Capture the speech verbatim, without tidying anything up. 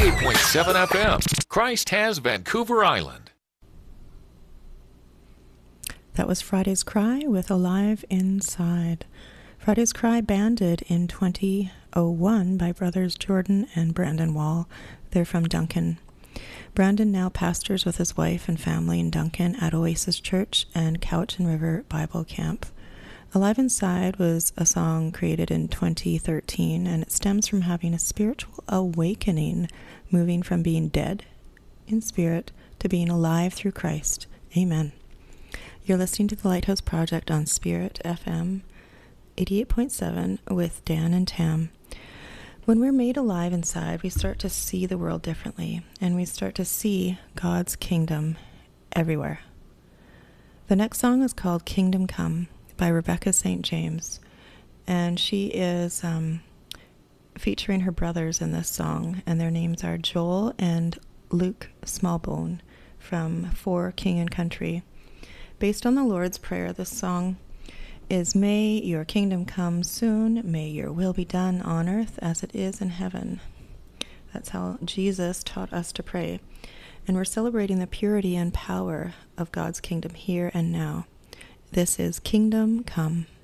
eighty-eight point seven F M. Christ has Vancouver Island. That was Friday's Cry with Alive Inside. Friday's Cry banded in twenty oh one by brothers Jordan and Brandon Wall. They're from Duncan. Brandon now pastors with his wife and family in Duncan at Oasis Church and Cowichan River Bible Camp. Alive Inside was a song created in twenty thirteen, and it stems from having a spiritual awakening, moving from being dead in spirit to being alive through Christ. Amen. You're listening to the Lighthouse Project on Spirit F M eighty-eight point seven with Dan and Tam. When we're made alive inside, we start to see the world differently, and we start to see God's kingdom everywhere. The next song is called Kingdom Come by Rebecca Saint James, and she is um, featuring her brothers in this song, and their names are Joel and Luke Smallbone from For King and Country. Based on the Lord's Prayer, this song is, may your kingdom come soon, may your will be done on earth as it is in heaven. That's how Jesus taught us to pray. And we're celebrating the purity and power of God's kingdom here and now. This is Kingdom Come.